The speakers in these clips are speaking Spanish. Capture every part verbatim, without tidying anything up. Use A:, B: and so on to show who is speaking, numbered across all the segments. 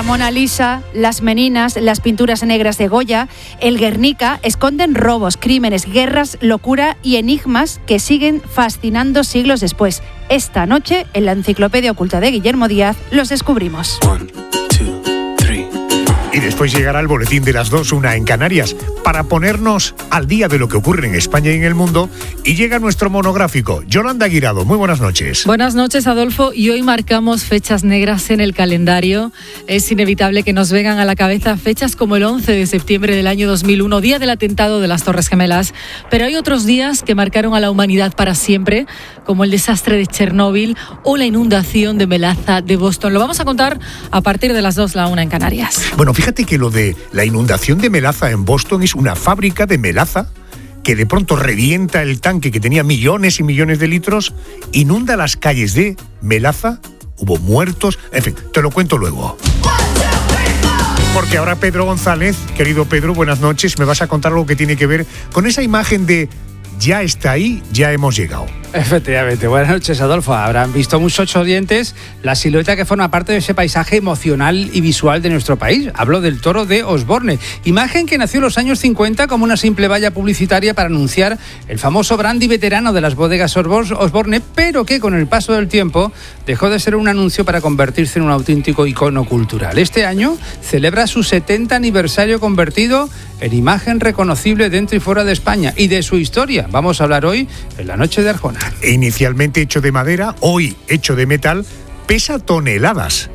A: Mona Lisa, las Meninas, las pinturas negras de Goya, el Guernica esconden robos, crímenes, guerras, locura y enigmas que siguen fascinando siglos después. Esta noche, en la Enciclopedia Oculta de Guillermo Díaz, los descubrimos.
B: Y después llegará el boletín de las dos, una en Canarias, para ponernos al día de lo que ocurre en España y en el mundo. Y llega nuestro monográfico. Yolanda Guirado, muy buenas noches.
C: Buenas noches, Adolfo. Y hoy marcamos fechas negras en el calendario. Es inevitable que nos vengan a la cabeza fechas como el once de septiembre del año dos mil uno, día del atentado de las Torres Gemelas. Pero hay otros días que marcaron a la humanidad para siempre, como el desastre de Chernóbil o la inundación de Melaza de Boston. Lo vamos a contar a partir de las dos, la una en Canarias.
B: Bueno, fíjate que lo de la inundación de melaza en Boston es una fábrica de melaza que de pronto revienta el tanque que tenía millones y millones de litros, inunda las calles de melaza, hubo muertos, en fin, te lo cuento luego. Porque ahora Pedro González, querido Pedro, buenas noches, me vas a contar algo que tiene que ver con esa imagen de ya está ahí, ya hemos llegado.
D: Efectivamente. Buenas noches, Adolfo. Habrán visto muchos oyentes la silueta que forma parte de ese paisaje emocional y visual de nuestro país. Hablo del toro de Osborne, imagen que nació en los años cincuenta como una simple valla publicitaria para anunciar el famoso brandy veterano de las bodegas Osborne, pero que con el paso del tiempo dejó de ser un anuncio para convertirse en un auténtico icono cultural. Este año celebra su setenta aniversario convertido en imagen reconocible dentro y fuera de España, y de su historia vamos a hablar hoy en la noche de Arjona.
B: Inicialmente hecho de madera, hoy hecho de metal, pesa toneladas.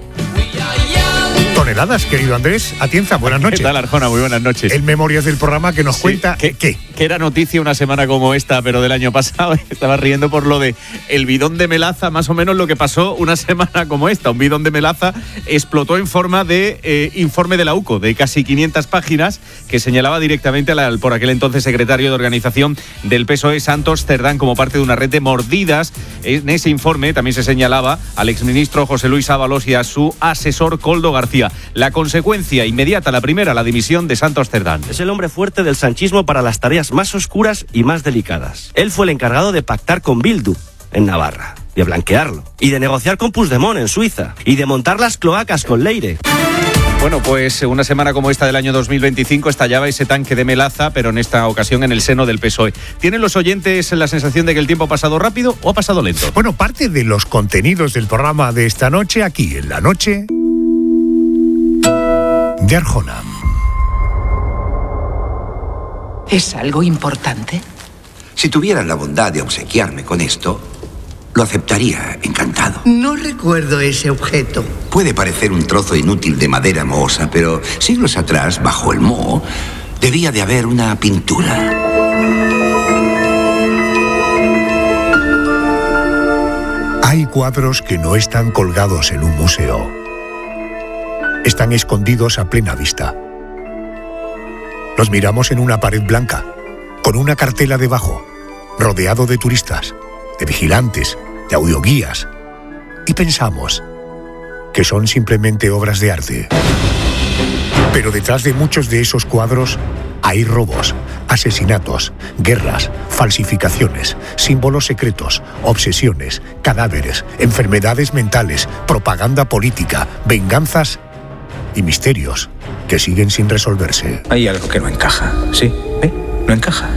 B: Toneladas, querido Andrés Atienza, buenas noches.
E: ¿Qué tal, Arjona? Muy buenas noches.
B: El Memorias del programa que nos sí, cuenta
E: que,
B: ¿qué?
E: Que era noticia una semana como esta, pero del año pasado. Estaba riendo por lo de el bidón de melaza, más o menos lo que pasó una semana como esta. Un bidón de melaza explotó en forma de eh, informe de la U C O, de casi quinientas páginas, que señalaba directamente al por aquel entonces secretario de organización del P S O E, Santos Cerdán, como parte de una red de mordidas. En ese informe también se señalaba al exministro José Luis Ábalos y a su asesor Koldo García. La consecuencia inmediata, la primera, la dimisión de Santos Cerdán.
F: Es el hombre fuerte del sanchismo para las tareas más oscuras y más delicadas. Él fue el encargado de pactar con Bildu en Navarra, de blanquearlo, y de negociar con Puigdemont en Suiza, y de montar las cloacas con Leire.
E: Bueno, pues una semana como esta del año dos mil veinticinco estallaba ese tanque de melaza, pero en esta ocasión en el seno del P S O E. ¿Tienen los oyentes la sensación de que el tiempo ha pasado rápido o ha pasado lento?
B: Bueno, parte de los contenidos del programa de esta noche, aquí en la noche de Arjona.
G: ¿Es algo importante?
H: Si tuvieran la bondad de obsequiarme con esto, lo aceptaría encantado.
G: No recuerdo ese objeto.
H: Puede parecer un trozo inútil de madera mohosa, pero siglos atrás, bajo el moho, debía de haber una pintura.
B: Hay cuadros que no están colgados en un museo. Están escondidos a plena vista. Los miramos en una pared blanca, con una cartela debajo, rodeado de turistas, de vigilantes, de audioguías, y pensamos que son simplemente obras de arte. Pero detrás de muchos de esos cuadros hay robos, asesinatos, guerras, falsificaciones, símbolos secretos, obsesiones, cadáveres, enfermedades mentales, propaganda política, venganzas y misterios que siguen sin resolverse.
I: Hay algo que no encaja, ¿sí? ¿Eh? No encaja.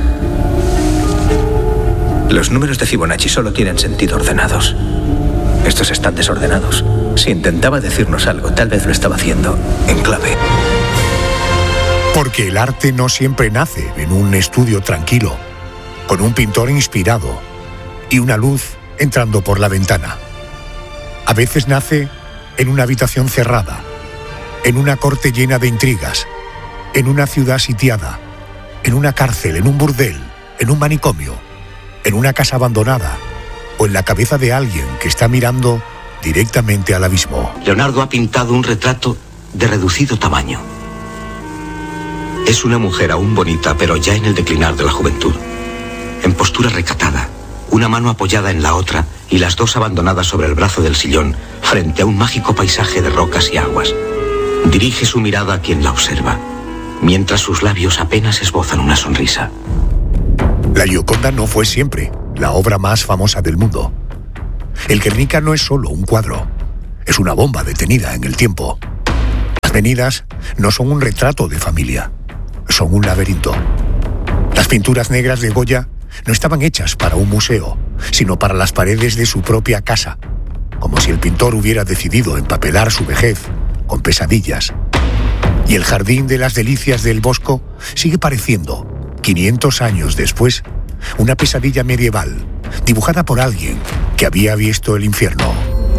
I: Los números de Fibonacci solo tienen sentido ordenados. Estos están desordenados. Si intentaba decirnos algo, tal vez lo estaba haciendo en clave.
B: Porque el arte no siempre nace en un estudio tranquilo, con un pintor inspirado y una luz entrando por la ventana. A veces nace en una habitación cerrada, en una corte llena de intrigas, en una ciudad sitiada, en una cárcel, en un burdel, en un manicomio, en una casa abandonada o en la cabeza de alguien que está mirando directamente al abismo.
H: Leonardo ha pintado un retrato de reducido tamaño. Es una mujer aún bonita, pero ya en el declinar de la juventud. En postura recatada, una mano apoyada en la otra y las dos abandonadas sobre el brazo del sillón, frente a un mágico paisaje de rocas y aguas. Dirige su mirada a quien la observa, mientras sus labios apenas esbozan una sonrisa.
B: La Gioconda no fue siempre la obra más famosa del mundo. El Guernica no es solo un cuadro, es una bomba detenida en el tiempo. Las venidas no son un retrato de familia, son un laberinto. Las pinturas negras de Goya no estaban hechas para un museo, sino para las paredes de su propia casa, como si el pintor hubiera decidido empapelar su vejez con pesadillas. Y el jardín de las delicias del Bosco sigue pareciendo, quinientos años después, una pesadilla medieval, dibujada por alguien que había visto el infierno.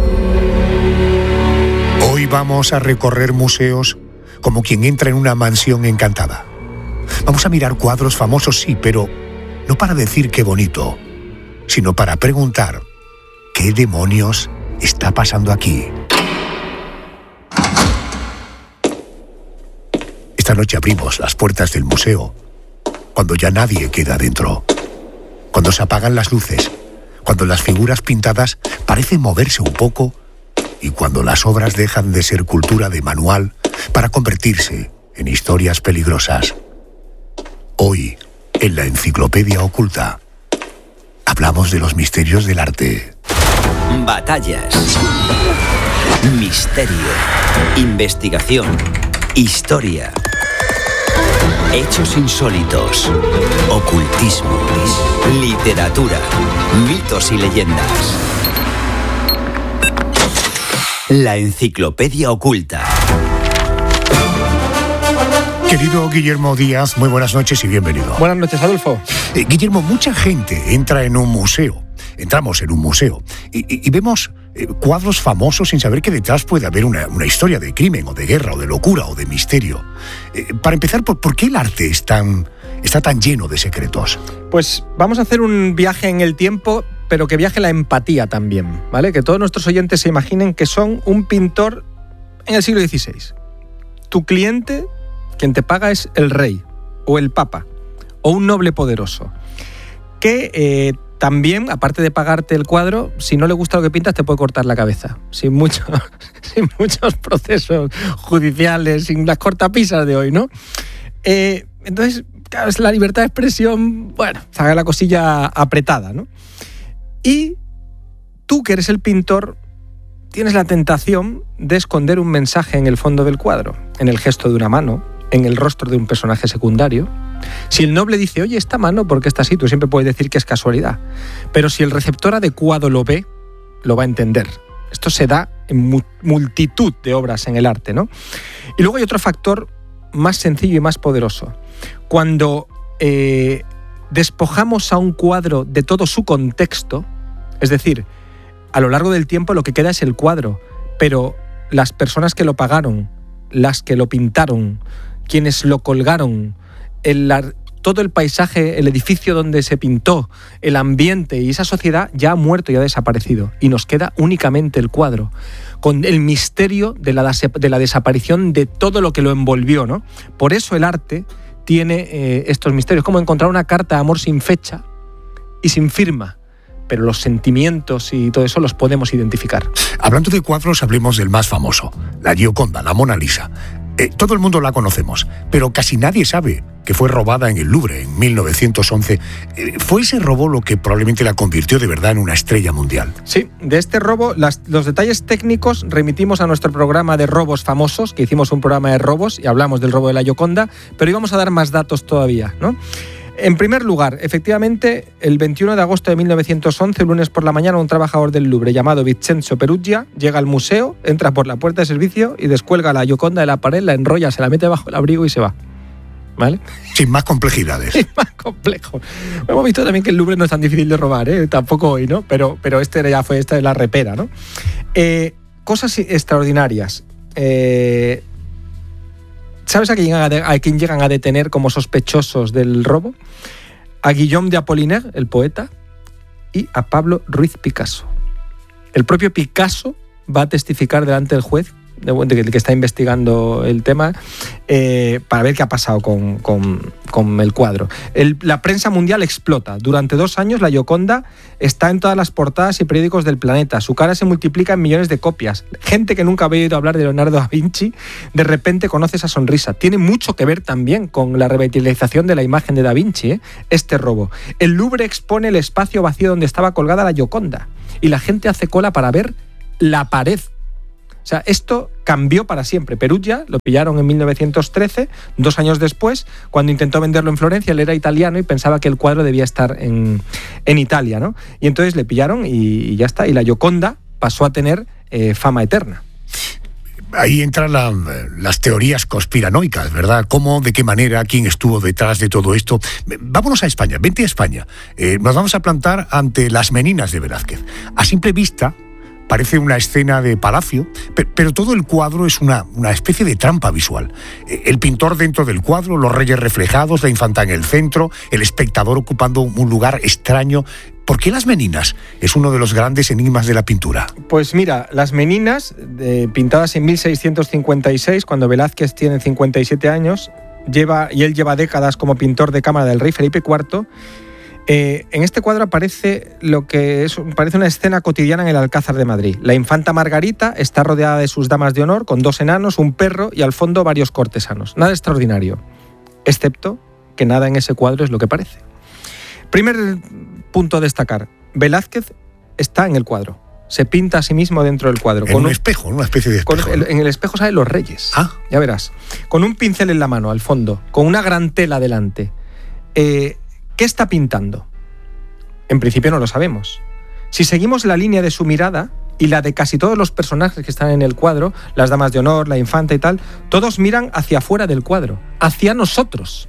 B: Hoy vamos a recorrer museos como quien entra en una mansión encantada. Vamos a mirar cuadros famosos, sí, pero no para decir qué bonito, sino para preguntar qué demonios está pasando aquí. Esta noche abrimos las puertas del museo, cuando ya nadie queda dentro, cuando se apagan las luces, cuando las figuras pintadas parecen moverse un poco y cuando las obras dejan de ser cultura de manual para convertirse en historias peligrosas. Hoy, en la Enciclopedia Oculta, hablamos de los misterios del arte.
J: Batallas, misterio, investigación, historia, hechos insólitos, ocultismo, literatura, mitos y leyendas. La Enciclopedia Oculta.
B: Querido Guillermo Díaz, muy buenas noches y bienvenido.
K: Buenas noches, Adolfo.
B: Eh, Guillermo, mucha gente entra en un museo, entramos en un museo, y, y, y vemos eh, cuadros famosos sin saber que detrás puede haber una, una historia de crimen, o de guerra, o de locura, o de misterio. Eh, para empezar, ¿por, ¿por qué el arte es tan, está tan lleno de secretos?
K: Pues vamos a hacer un viaje en el tiempo, pero que viaje la empatía también, ¿vale? Que todos nuestros oyentes se imaginen que son un pintor en el siglo dieciséis. Tu cliente, quien te paga, es el rey, o el papa, o un noble poderoso, que eh, también, aparte de pagarte el cuadro, si no le gusta lo que pintas, te puede cortar la cabeza, sin, mucho, sin muchos procesos judiciales, sin las cortapisas de hoy, ¿no? Eh, entonces, claro, es la libertad de expresión, bueno, se haga la cosilla apretada, ¿no? Y tú, que eres el pintor, tienes la tentación de esconder un mensaje en el fondo del cuadro, en el gesto de una mano, en el rostro de un personaje secundario. Si el noble dice, oye, esta mano, ¿por qué está así? Tú siempre puedes decir que es casualidad. Pero si el receptor adecuado lo ve, lo va a entender. Esto se da en mu- multitud de obras en el arte, ¿no? Y luego hay otro factor más sencillo y más poderoso. Cuando eh, despojamos a un cuadro de todo su contexto, es decir, a lo largo del tiempo lo que queda es el cuadro, pero las personas que lo pagaron, las que lo pintaron, quienes lo colgaron, el, todo el paisaje, el edificio donde se pintó, el ambiente y esa sociedad ya ha muerto y ha desaparecido. Y nos queda únicamente el cuadro, con el misterio de la, de la desaparición de todo lo que lo envolvió, ¿no? Por eso el arte tiene eh, estos misterios, como encontrar una carta de amor sin fecha y sin firma, pero los sentimientos y todo eso los podemos identificar.
B: Hablando de cuadros, hablemos del más famoso, la Gioconda, la Mona Lisa. Eh, todo el mundo la conocemos, pero casi nadie sabe que fue robada en el Louvre en mil novecientos once. Eh, ¿Fue ese robo lo que probablemente la convirtió de verdad en una estrella mundial?
K: Sí, de este robo, las, los detalles técnicos remitimos a nuestro programa de robos famosos, que hicimos un programa de robos y hablamos del robo de la Gioconda, pero íbamos a dar más datos todavía, ¿no? En primer lugar, efectivamente, el veintiuno de agosto de mil novecientos once, lunes por la mañana, un trabajador del Louvre llamado Vincenzo Peruggia llega al museo, entra por la puerta de servicio y descuelga la Gioconda de la pared, la enrolla, se la mete bajo el abrigo y se va. ¿Vale?
B: Sin más complejidades.
K: Sin más complejo. Hemos visto también que el Louvre no es tan difícil de robar, ¿eh? Tampoco hoy, ¿no? Pero, pero este ya fue, esta de la repera, ¿no? Eh, cosas extraordinarias. Eh... ¿Sabes a quién, llegan a, a quién llegan a detener como sospechosos del robo? A Guillaume de Apollinaire, el poeta, y a Pablo Ruiz Picasso. El propio Picasso va a testificar delante del juez, de, de, de que está investigando el tema, eh, para ver qué ha pasado con, con, con el cuadro. El, la prensa mundial explota. Durante dos años la Gioconda está en todas las portadas y periódicos del planeta. Su cara se multiplica en millones de copias. Gente que nunca había oído hablar de Leonardo da Vinci, de repente conoce esa sonrisa. Tiene mucho que ver también con la revitalización de la imagen de da Vinci, ¿eh? Este robo. El Louvre expone el espacio vacío donde estaba colgada la Gioconda y la gente hace cola para ver la pared. O sea, esto cambió para siempre. Perugia lo pillaron en mil novecientos trece, dos años después, cuando intentó venderlo en Florencia. Él era italiano y pensaba que el cuadro debía estar en, en Italia, ¿no? Y entonces le pillaron y, y ya está. Y la Gioconda pasó a tener eh, fama eterna.
B: Ahí entran la, las teorías conspiranoicas, ¿verdad? ¿Cómo, de qué manera, quién estuvo detrás de todo esto? Vámonos a España, vente a España. Eh, nos vamos a plantar ante las Meninas de Velázquez. A simple vista parece una escena de palacio, pero todo el cuadro es una, una especie de trampa visual. El pintor dentro del cuadro, los reyes reflejados, la infanta en el centro, el espectador ocupando un lugar extraño. ¿Por qué las Meninas? Es uno de los grandes enigmas de la pintura.
K: Pues mira, las Meninas, eh, pintadas en mil seiscientos cincuenta y seis, cuando Velázquez tiene cincuenta y siete años, lleva, y él lleva décadas como pintor de cámara del rey Felipe cuarto, Eh, en este cuadro aparece lo que es, parece una escena cotidiana en el Alcázar de Madrid. La infanta Margarita está rodeada de sus damas de honor, con dos enanos, un perro y al fondo varios cortesanos. Nada extraordinario, excepto que nada en ese cuadro es lo que parece. Primer punto a destacar: Velázquez está en el cuadro. Se pinta a sí mismo dentro del cuadro.
B: En
K: con
B: un,
K: un
B: espejo, una especie de espejo.
K: Con, en el espejo salen los reyes.
B: Ah.
K: Ya verás. Con un pincel en la mano, al fondo, con una gran tela delante. Eh... ¿Qué está pintando? En principio no lo sabemos. Si seguimos la línea de su mirada y la de casi todos los personajes que están en el cuadro, las damas de honor, la infanta y tal, todos miran hacia afuera del cuadro, hacia nosotros,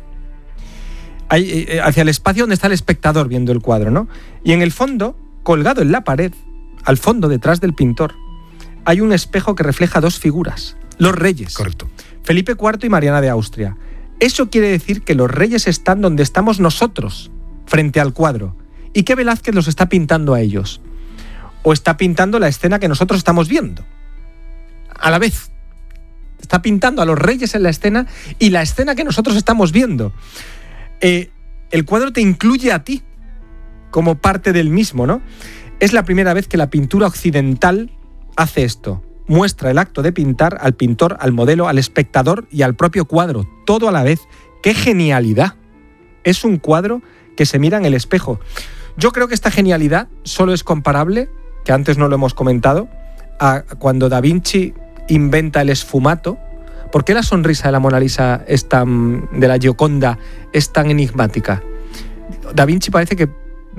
K: hacia el espacio donde está el espectador viendo el cuadro, ¿no? Y en el fondo, colgado en la pared, al fondo, detrás del pintor, hay un espejo que refleja dos figuras, los reyes.
B: Correcto.
K: Felipe cuarto y Mariana de Austria. Eso quiere decir que los reyes están donde estamos nosotros, frente al cuadro, y que Velázquez los está pintando a ellos. O está pintando la escena que nosotros estamos viendo. A la vez. Está pintando a los reyes en la escena y la escena que nosotros estamos viendo. Eh, el cuadro te incluye a ti como parte del mismo, ¿no? Es la primera vez que la pintura occidental hace esto. Muestra el acto de pintar al pintor, al modelo, al espectador y al propio cuadro, todo a la vez. ¡Qué genialidad! Es un cuadro que se mira en el espejo. Yo creo que esta genialidad solo es comparable, que antes no lo hemos comentado, a cuando Da Vinci inventa el esfumato. ¿Por qué la sonrisa de la Mona Lisa es tan, de la Gioconda es tan enigmática? Da Vinci parece que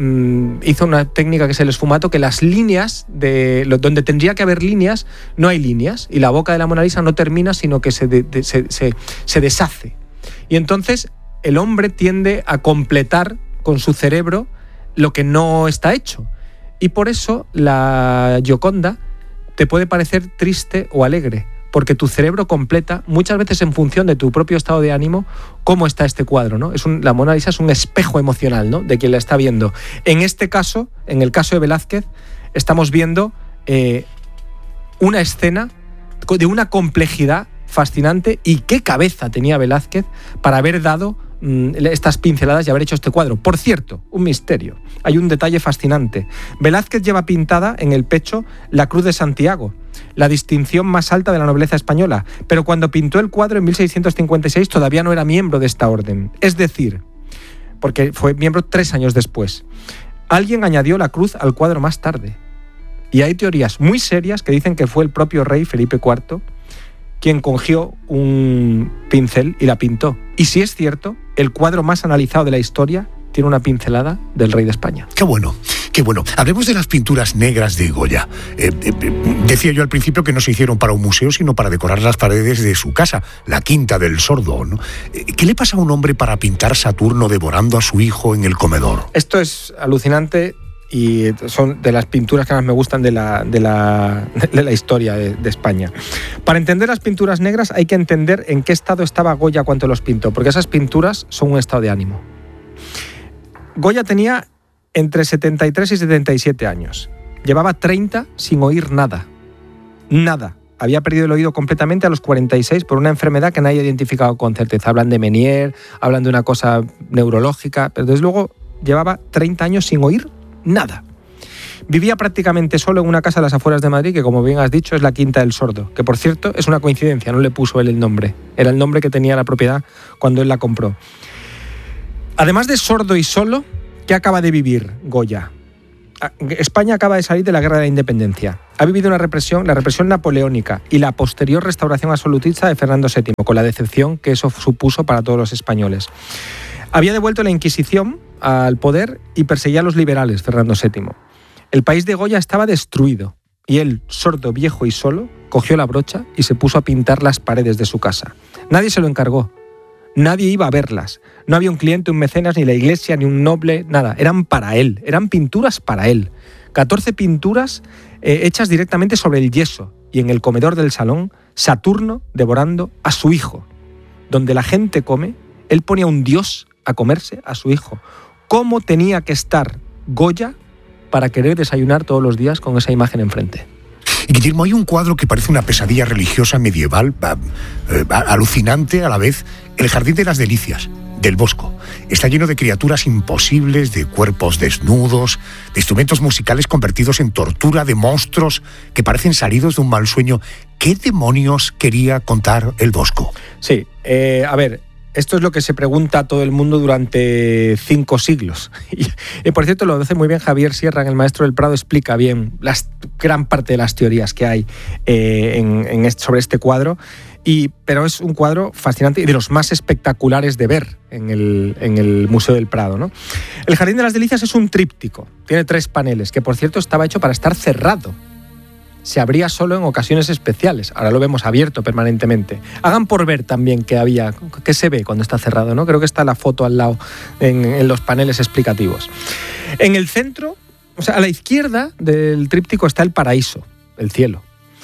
K: hizo una técnica que es el esfumato, que las líneas, de donde tendría que haber líneas, no hay líneas, y la boca de la Mona Lisa no termina, sino que se, de, de, se, se, se deshace. Y entonces el hombre tiende a completar con su cerebro lo que no está hecho. Y por eso la Gioconda te puede parecer triste o alegre, porque tu cerebro completa, muchas veces en función de tu propio estado de ánimo, cómo está este cuadro, ¿no? Es un, la Mona Lisa es un espejo emocional, ¿no?, de quien la está viendo. En este caso, en el caso de Velázquez, estamos viendo eh, una escena de una complejidad fascinante. Y qué cabeza tenía Velázquez para haber dado mmm, estas pinceladas y haber hecho este cuadro. Por cierto, un misterio. Hay un detalle fascinante. Velázquez lleva pintada en el pecho la Cruz de Santiago, la distinción más alta de la nobleza española, pero cuando pintó el cuadro en mil seiscientos cincuenta y seis todavía no era miembro de esta orden. Es decir, porque fue miembro tres años después. Alguien añadió la cruz al cuadro más tarde. Y hay teorías muy serias que dicen que fue el propio rey Felipe cuarto quien cogió un pincel y la pintó. Y si es cierto, el cuadro más analizado de la historia tiene una pincelada del rey de España.
B: ¡Qué bueno! ¡Qué bueno! Hablemos de las pinturas negras de Goya. Eh, eh, decía yo al principio que no se hicieron para un museo, sino para decorar las paredes de su casa, la Quinta del Sordo, ¿no? ¿Qué le pasa a un hombre para pintar Saturno devorando a su hijo en el comedor?
K: Esto es alucinante y son de las pinturas que más me gustan de la, de la, de la historia de, de España. Para entender las pinturas negras hay que entender en qué estado estaba Goya cuando los pintó, porque esas pinturas son un estado de ánimo. Goya tenía entre setenta y tres y setenta y siete años. Llevaba treinta sin oír nada. Nada. Había perdido el oído completamente a los cuarenta y seis por una enfermedad que nadie ha identificado con certeza. Hablan de Menier, hablan de una cosa neurológica, pero desde luego llevaba treinta años sin oír nada. Vivía prácticamente solo en una casa a las afueras de Madrid, que como bien has dicho es la Quinta del Sordo, que por cierto es una coincidencia, no le puso él el nombre. Era el nombre que tenía la propiedad cuando él la compró. Además de sordo y solo, ¿qué acaba de vivir Goya? España acaba de salir de la Guerra de la Independencia. ha vivido una represión, la represión napoleónica y la posterior restauración absolutista de Fernando séptimo, con la decepción que eso supuso para todos los españoles. Había devuelto la Inquisición al poder y perseguía a los liberales, Fernando séptimo. El país de Goya estaba destruido y él, sordo, viejo y solo, cogió la brocha y se puso a pintar las paredes de su casa. Nadie se lo encargó. Nadie iba a verlas. No había un cliente, un mecenas, ni la iglesia, ni un noble, nada. Eran para él. Eran pinturas para él. catorce pinturas eh, hechas directamente sobre el yeso. Y en el comedor del salón, Saturno devorando a su hijo. Donde la gente come, él ponía un dios a comerse a su hijo. ¿Cómo tenía que estar Goya para querer desayunar todos los días con esa imagen enfrente?
B: Y Guillermo, hay un cuadro que parece una pesadilla religiosa medieval, eh, alucinante a la vez, El Jardín de las Delicias, del Bosco. Está lleno de criaturas imposibles, de cuerpos desnudos, de instrumentos musicales convertidos en tortura, de monstruos que parecen salidos de un mal sueño. ¿Qué demonios quería contar el Bosco?
K: Sí, eh, a ver... Esto es lo que se pregunta a todo el mundo durante cinco siglos. Y, y por cierto, lo hace muy bien Javier Sierra, en El Maestro del Prado, explica bien las, gran parte de las teorías que hay eh, en, en este, sobre este cuadro. Y, pero es un cuadro fascinante y de los más espectaculares de ver en el, en el Museo del Prado, ¿no? El Jardín de las Delicias es un tríptico. Tiene tres paneles, que por cierto estaba hecho para estar cerrado. Se abría solo en ocasiones especiales. Ahora lo vemos abierto permanentemente. Hagan por ver también qué había, qué se ve cuando está cerrado, ¿no? Creo que está la foto al lado en, en los paneles explicativos. En el centro, o sea, a la izquierda del tríptico está el paraíso, el cielo.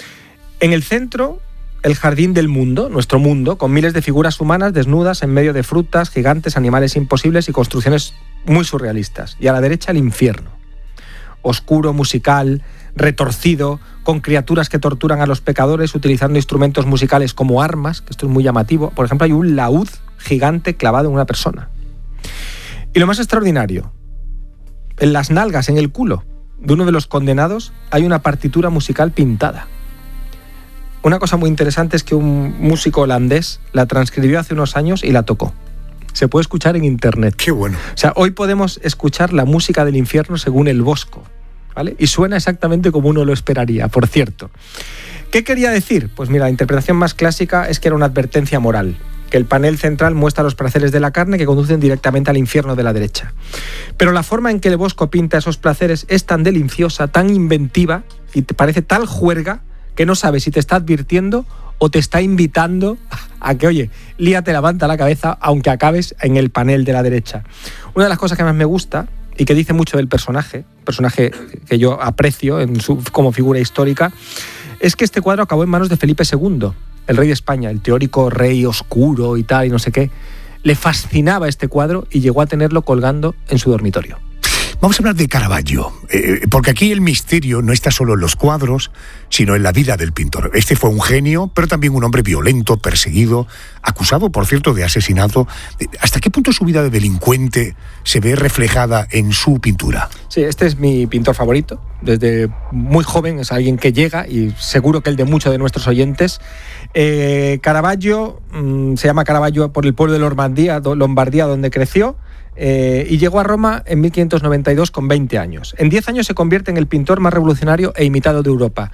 K: En el centro, el jardín del mundo, nuestro mundo, con miles de figuras humanas desnudas en medio de frutas, gigantes, animales imposibles y construcciones muy surrealistas. Y a la derecha, el infierno. Oscuro, musical, retorcido, con criaturas que torturan a los pecadores utilizando instrumentos musicales como armas, que esto es muy llamativo. Por ejemplo, hay un laúd gigante clavado en una persona. Y lo más extraordinario, en las nalgas, en el culo de uno de los condenados, hay una partitura musical pintada. Una cosa muy interesante es que un músico holandés la transcribió hace unos años y la tocó. Se puede escuchar en internet.
B: ¡Qué bueno!
K: O sea, hoy podemos escuchar la música del infierno según el Bosco, ¿vale? Y suena exactamente como uno lo esperaría, por cierto. ¿Qué quería decir? Pues mira, la interpretación más clásica es que era una advertencia moral, que el panel central muestra los placeres de la carne que conducen directamente al infierno de la derecha. Pero la forma en que el Bosco pinta esos placeres es tan deliciosa, tan inventiva, y te parece tal juerga, que no sabes si te está advirtiendo o te está invitando a que, oye, líate, levanta la cabeza, aunque acabes en el panel de la derecha. Una de las cosas que más me gusta y que dice mucho del personaje, personaje que yo aprecio en su, como figura histórica, es que este cuadro acabó en manos de Felipe segundo, el rey de España, el teórico rey oscuro y tal, y no sé qué. Le fascinaba este cuadro y llegó a tenerlo colgando en su dormitorio.
B: Vamos a hablar de Caravaggio, eh, porque aquí el misterio no está solo en los cuadros, sino en la vida del pintor. Este fue un genio, pero también un hombre violento, perseguido, acusado, por cierto, de asesinato. ¿Hasta qué punto su vida de delincuente se ve reflejada en su pintura?
K: Sí, este es mi pintor favorito. Desde muy joven es alguien que llega, y seguro que el de muchos de nuestros oyentes. Eh, Caravaggio mmm, se llama Caravaggio por el pueblo de Lombardía, Lombardía donde creció. Eh, y llegó a Roma en mil quinientos noventa y dos con veinte años. En diez años se convierte en el pintor más revolucionario e imitado de Europa.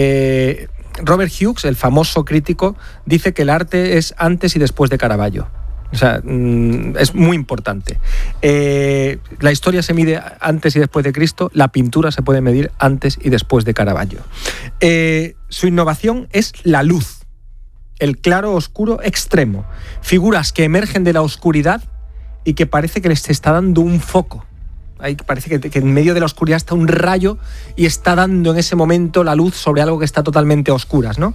K: Eh, Robert Hughes, el famoso crítico, dice que el arte es antes y después de Caravaggio. O sea, mm, es muy importante. Eh, la historia se mide antes y después de Cristo, la pintura se puede medir antes y después de Caravaggio. Eh, su innovación es la luz, el claro oscuro extremo, figuras que emergen de la oscuridad y que parece que les está dando un foco. Ahí parece que, que en medio de la oscuridad está un rayo y está dando en ese momento la luz sobre algo que está totalmente a oscuras, ¿no?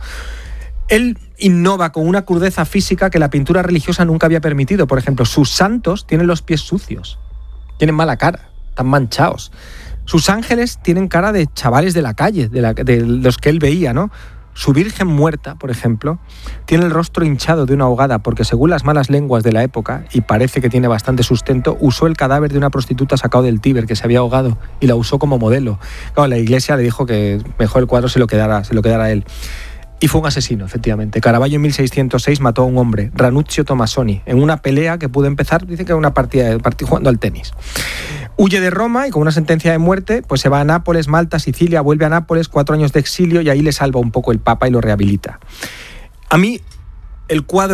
K: Él innova con una crudeza física que la pintura religiosa nunca había permitido. Por ejemplo, sus santos tienen los pies sucios, tienen mala cara, están manchados. Sus ángeles tienen cara de chavales de la calle, de, la, de los que él veía, ¿no? Su Virgen muerta, por ejemplo, tiene el rostro hinchado de una ahogada porque, según las malas lenguas de la época, y parece que tiene bastante sustento, usó el cadáver de una prostituta sacado del Tíber que se había ahogado y la usó como modelo. Claro, la iglesia le dijo que mejor el cuadro se lo quedara, se lo quedara a él. Y fue un asesino, efectivamente. Caravaggio en mil seiscientos seis mató a un hombre, Ranuccio Tomasoni, en una pelea que pudo empezar, dice que era una partida, partida jugando al tenis. Huye de Roma y con una sentencia de muerte pues se va a Nápoles, Malta, Sicilia, vuelve a Nápoles, cuatro años de exilio y ahí le salva un poco el Papa y lo rehabilita. A mí el cuadro